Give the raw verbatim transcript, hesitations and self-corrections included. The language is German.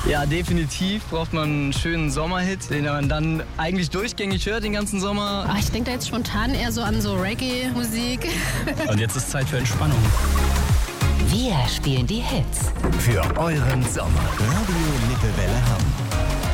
Ja, definitiv braucht man einen schönen Sommerhit, den man dann eigentlich durchgängig hört den ganzen Sommer. Ach, ich denke da jetzt spontan eher so an so Reggae-Musik. Und jetzt ist Zeit für Entspannung. Wir spielen die Hits für euren Sommer. Radio Lippewelle Hamm.